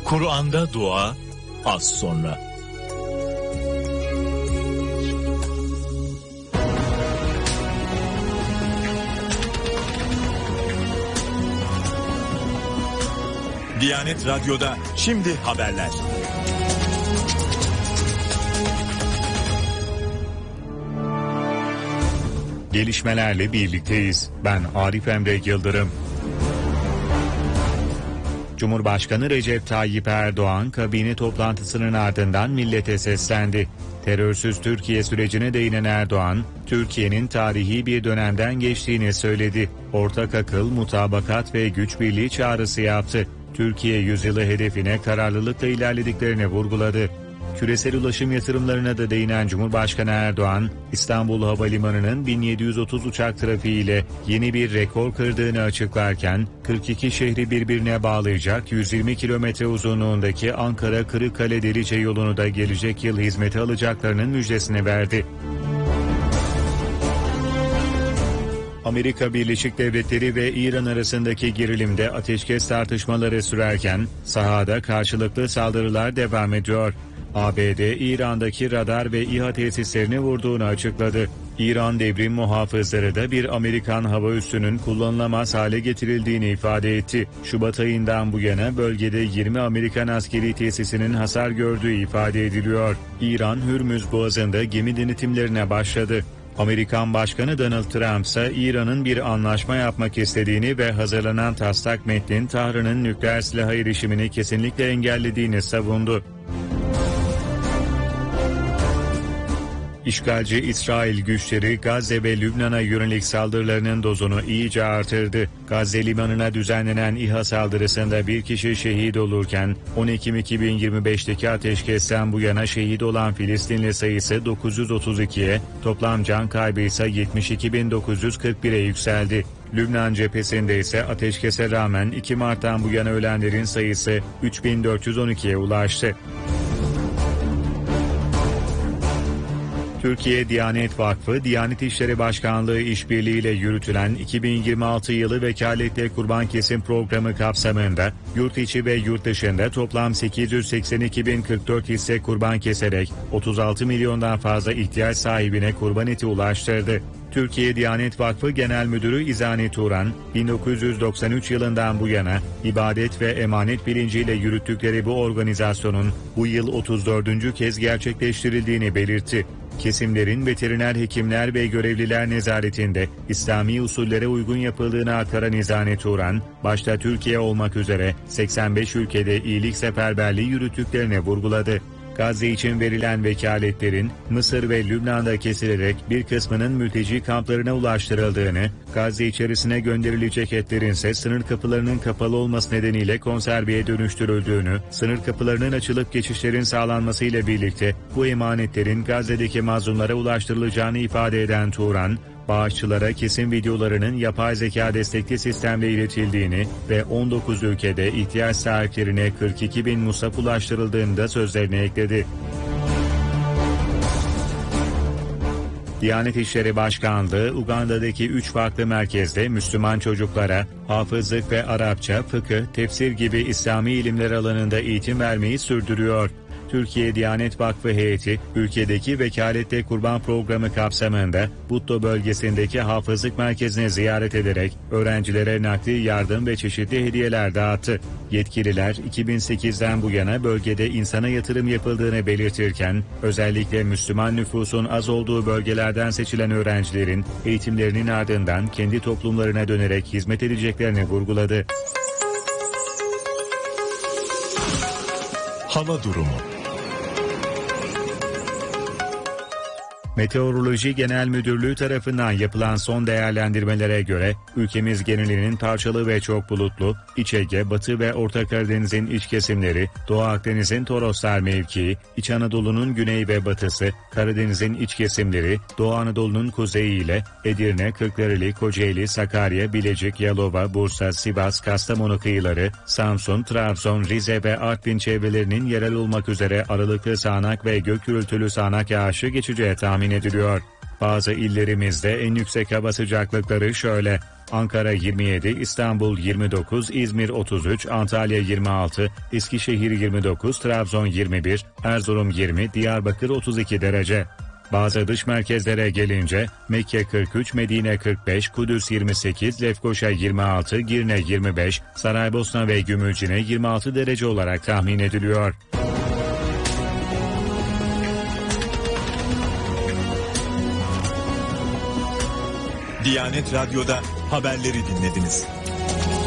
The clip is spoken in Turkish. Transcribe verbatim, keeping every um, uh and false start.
Kur'an'da dua az sonra. Diyanet Radyo'da şimdi haberler. Gelişmelerle birlikteyiz. Ben Arif Emre Yıldırım. Cumhurbaşkanı Recep Tayyip Erdoğan kabine toplantısının ardından millete seslendi. Terörsüz Türkiye sürecine değinen Erdoğan, Türkiye'nin tarihi bir dönemden geçtiğini söyledi. Ortak akıl, mutabakat ve güç birliği çağrısı yaptı. Türkiye yüzyılı hedefine kararlılıkla ilerlediklerini vurguladı. Küresel ulaşım yatırımlarına da değinen Cumhurbaşkanı Erdoğan, İstanbul Havalimanı'nın bin yedi yüz otuz uçak trafiğiyle yeni bir rekor kırdığını açıklarken, kırk iki şehri birbirine bağlayacak yüz yirmi kilometre uzunluğundaki Ankara-Kırıkkale-Delice yolunu da gelecek yıl hizmete alacaklarının müjdesini verdi. Amerika Birleşik Devletleri ve İran arasındaki gerilimde ateşkes tartışmaları sürerken sahada karşılıklı saldırılar devam ediyor. A B D, İran'daki radar ve İHA tesislerini vurduğunu açıkladı. İran devrim muhafızları da bir Amerikan hava üssünün kullanılamaz hale getirildiğini ifade etti. Şubat ayından bu yana bölgede yirmi Amerikan askeri tesisinin hasar gördüğü ifade ediliyor. İran, Hürmüz Boğazı'nda gemi denetimlerine başladı. Amerikan Başkanı Donald Trump ise İran'ın bir anlaşma yapmak istediğini ve hazırlanan taslak metnin Tahran'ın nükleer silaha erişimini kesinlikle engellediğini savundu. İşgalci İsrail güçleri Gazze ve Lübnan'a yönelik saldırılarının dozunu iyice artırdı. Gazze limanına düzenlenen İHA saldırısında bir kişi şehit olurken on Ekim iki bin yirmi beşteki ateşkesten bu yana şehit olan Filistinli sayısı dokuz yüz otuz ikiye, toplam can kaybı ise yetmiş iki bin dokuz yüz kırk bire yükseldi. Lübnan cephesinde ise ateşkese rağmen iki Mart'tan bu yana ölenlerin sayısı üç bin dört yüz on ikiye ulaştı. Türkiye Diyanet Vakfı, Diyanet İşleri Başkanlığı işbirliğiyle yürütülen iki bin yirmi altı yılı vekaletle kurban kesim programı kapsamında yurt içi ve yurt dışında toplam sekiz yüz seksen iki bin kırk dört hisse kurban keserek otuz altı milyondan fazla ihtiyaç sahibine kurban eti ulaştırdı. Türkiye Diyanet Vakfı Genel Müdürü İzani Turan, bin dokuz yüz doksan üç yılından bu yana ibadet ve emanet bilinciyle yürüttükleri bu organizasyonun bu yıl otuz dördüncü kez gerçekleştirildiğini belirtti. Kesimlerin veteriner hekimler ve görevliler nezaretinde İslami usullere uygun yapıldığını aktaran İzani Turan, başta Türkiye olmak üzere seksen beş ülkede iyilik seferberliği yürüttüklerini vurguladı. Gazze için verilen vekaletlerin Mısır ve Lübnan'da kesilerek bir kısmının mülteci kamplarına ulaştırıldığını, Gazze içerisine gönderilecek etlerin ise sınır kapılarının kapalı olması nedeniyle konserveye dönüştürüldüğünü, sınır kapılarının açılıp geçişlerin sağlanmasıyla birlikte bu emanetlerin Gazze'deki mazlumlara ulaştırılacağını ifade eden Turan, bağışçılara kesim videolarının yapay zeka destekli sistemle iletildiğini ve on dokuz ülkede ihtiyaç sahiplerine kırk iki bin musaf ulaştırıldığını da sözlerine ekledi. Diyanet İşleri Başkanlığı, Uganda'daki üç farklı merkezde Müslüman çocuklara hafızlık ve Arapça, fıkıh, tefsir gibi İslami ilimler alanında eğitim vermeyi sürdürüyor. Türkiye Diyanet Vakfı heyeti, ülkedeki vekaletle kurban programı kapsamında Butto bölgesindeki hafızlık merkezine ziyaret ederek öğrencilere nakdi yardım ve çeşitli hediyeler dağıttı. Yetkililer iki bin sekizden bu yana bölgede insana yatırım yapıldığını belirtirken, özellikle Müslüman nüfusun az olduğu bölgelerden seçilen öğrencilerin eğitimlerinin ardından kendi toplumlarına dönerek hizmet edeceklerini vurguladı. Hava durumu. Meteoroloji Genel Müdürlüğü tarafından yapılan son değerlendirmelere göre ülkemiz genelinin parçalı ve çok bulutlu, İç Ege, Batı ve Orta Karadeniz'in iç kesimleri, Doğu Akdeniz'in Toroslar mevkii, İç Anadolu'nun güney ve batısı, Karadeniz'in iç kesimleri, Doğu Anadolu'nun kuzeyi ile Edirne, Kırklareli, Kocaeli, Sakarya, Bilecik, Yalova, Bursa, Sivas, Kastamonu kıyıları, Samsun, Trabzon, Rize ve Artvin çevrelerinin yerel olmak üzere aralıklı sağanak ve gök gürültülü sağanak yağışı geçeceği tahmin ediliyor. Bazı illerimizde en yüksek hava sıcaklıkları şöyle: Ankara yirmi yedi, İstanbul yirmi dokuz, İzmir otuz üç, Antalya yirmi altı, Eskişehir yirmi dokuz, Trabzon yirmi bir, Erzurum yirmi, Diyarbakır otuz iki derece. Bazı dış merkezlere gelince Mekke kırk üç, Medine kırk beş, Kudüs yirmi sekiz, Lefkoşa yirmi altı, Girne yirmi beş, Saraybosna ve Gümülcine yirmi altı derece olarak tahmin ediliyor. Diyanet Radyo'da haberleri dinlediniz.